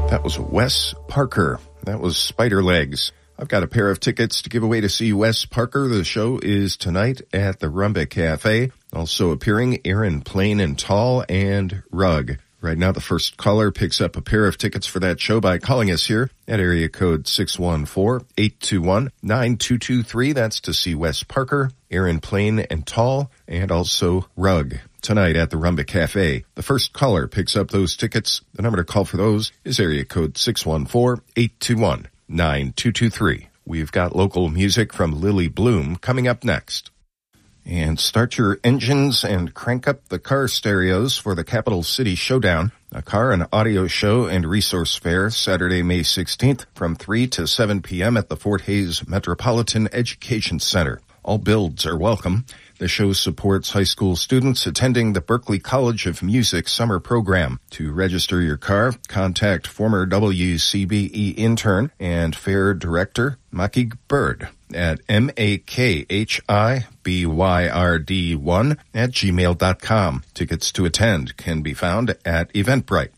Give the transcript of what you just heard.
That was Wes Parker. That was Spider Legs. I've got a pair of tickets to give away to see Wes Parker. The show is tonight at the Rumba Cafe. Also appearing Aaron Plain and Tall and Rug. Right now, the first caller picks up a pair of tickets for that show by calling us here at area code 614-821-9223. That's to see Wes Parker, Aaron Plain and Tall, and also Rug. Tonight at the Rumba Cafe. The first caller picks up those tickets. The number to call for those is area code 614-821-9223. We've got local music from Lily Bloom coming up next. And start your engines and crank up the car stereos for the Capital City Showdown, a car and audio show and resource fair Saturday, May 16th from 3 to 7 p.m. at the Fort Hays Metropolitan Education Center. All builds are welcome. The show supports high school students attending the Berklee College of Music summer program. To register your car, contact former WCBE intern and fair director Maki Bird at MAKHIBYRD1 at gmail.com. Tickets to attend can be found at Eventbrite.